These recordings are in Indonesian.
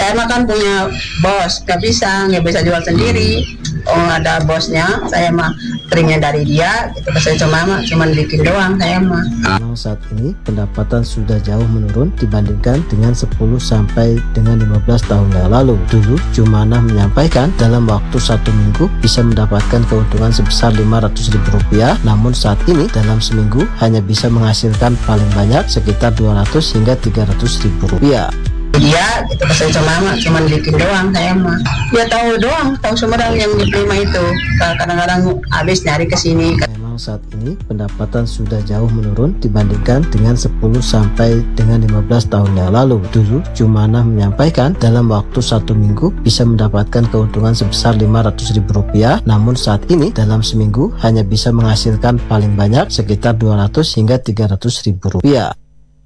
saya mah kan punya bos, nggak bisa jual sendiri. Oh, ada bosnya, saya mah terimnya dari dia gitu. Saya cuma bikin doang saya mah. Memang saat ini pendapatan sudah jauh menurun dibandingkan dengan 10 sampai dengan 15 tahun yang lalu. Dulu Jumanah menyampaikan dalam waktu 1 minggu bisa mendapatkan keuntungan sebesar Rp500.000, namun saat ini dalam seminggu hanya bisa menghasilkan paling banyak sekitar Rp200 hingga Rp300.000. Dia gitu, saya cuma bikin doang saya mah. Dia tahu Sumedang yang di Prima itu. Kadang-kadang habis nyari ke sini. Memang saat ini pendapatan sudah jauh menurun dibandingkan dengan 10 sampai dengan 15 tahun yang lalu. Dulu Jumanah menyampaikan dalam waktu 1 minggu bisa mendapatkan keuntungan sebesar Rp500.000, namun saat ini dalam seminggu hanya bisa menghasilkan paling banyak sekitar Rp200 hingga Rp300.000.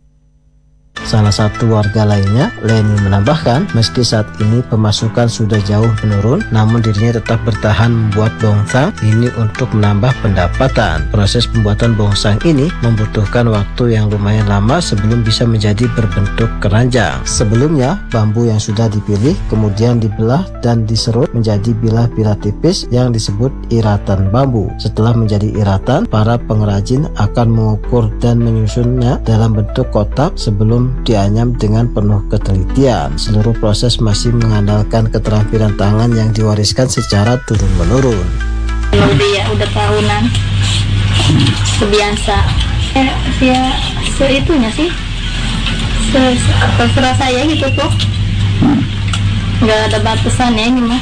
Salah satu warga lainnya, Leni, menambahkan meski saat ini pemasukan sudah jauh menurun, namun dirinya tetap bertahan membuat bongsang ini untuk menambah pendapatan. Proses pembuatan bongsang ini membutuhkan waktu yang lumayan lama sebelum bisa menjadi berbentuk keranjang. Sebelumnya, bambu yang sudah dipilih kemudian dibelah dan diserut menjadi bilah-bilah tipis yang disebut iratan bambu. Setelah menjadi iratan, para pengrajin akan mengukur dan menyusunnya dalam bentuk kotak sebelum dianyam dengan penuh ketelitian. Seluruh proses masih mengandalkan keterampilan tangan yang diwariskan secara turun-menurun. Udah tahunan, kebiasa. Seitunya sih, terserah saya gitu tuh. Nggak ada batasannya ini mah.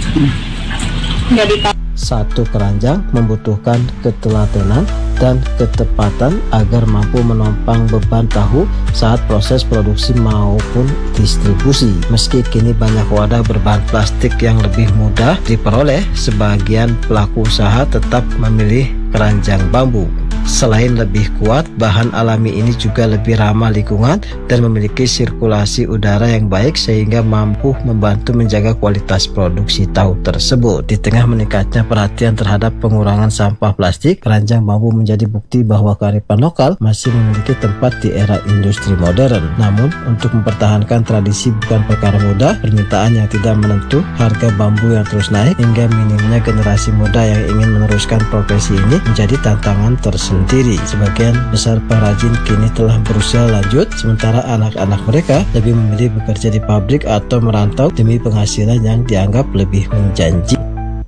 Nggak ditahu. Satu keranjang membutuhkan ketelatenan dan ketepatan agar mampu menopang beban tahu saat proses produksi maupun distribusi. Meski kini banyak wadah berbahan plastik yang lebih mudah diperoleh, sebagian pelaku usaha tetap memilih keranjang bambu. Selain lebih kuat, bahan alami ini juga lebih ramah lingkungan dan memiliki sirkulasi udara yang baik sehingga mampu membantu menjaga kualitas produksi tahu tersebut. Di tengah meningkatnya perhatian terhadap pengurangan sampah plastik, keranjang bambu menjadi bukti bahwa kearifan lokal masih memiliki tempat di era industri modern. Namun, untuk mempertahankan tradisi bukan perkara mudah. Permintaan yang tidak menentu, harga bambu yang terus naik, hingga minimnya generasi muda yang ingin meneruskan profesi ini menjadi tantangan tersendiri. Sebagian besar pengrajin kini telah berusia lanjut, sementara anak-anak mereka lebih memilih bekerja di pabrik atau merantau demi penghasilan yang dianggap lebih menjanjikan.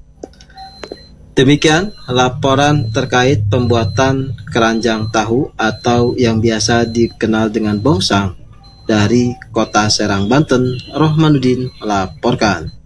Demikian laporan terkait pembuatan keranjang tahu atau yang biasa dikenal dengan bongsang dari Kota Serang, Banten. Rohmanuddin melaporkan.